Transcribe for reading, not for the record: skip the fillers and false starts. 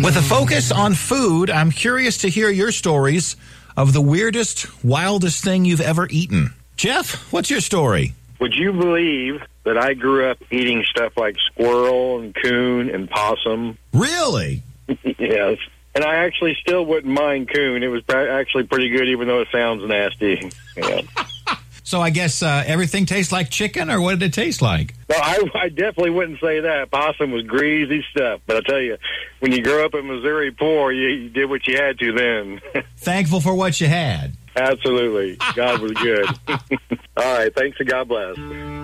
With a focus on food, I'm curious to hear your stories of the weirdest, wildest thing you've ever eaten. Jeff, what's your story? Would you believe that I grew up eating stuff like squirrel and coon and possum? Really? Yes. And I actually still wouldn't mind coon. It was actually pretty good, even though it sounds nasty. Yeah. So I guess everything tastes like chicken, or what did it taste like? No, I definitely wouldn't say that. Possum was greasy stuff. But I tell you, when you grew up in Missouri poor, you did what you had to then. Thankful for what you had. Absolutely. God was good. All right. Thanks and God bless.